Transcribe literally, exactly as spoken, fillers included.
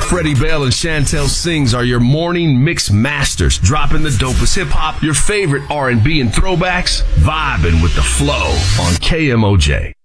Freddie Bell and Chantel Sings are your morning mix masters, dropping the dopest hip-hop, your favorite R and B and throwbacks, vibing with the flow on K M O J.